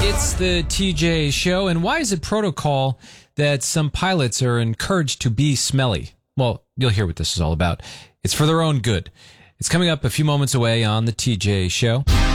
It's the TJ Show, and why is it protocol that some pilots are encouraged to be smelly? Well, you'll hear what this is all about. It's for their own good. It's coming up a few moments away on the TJ Show.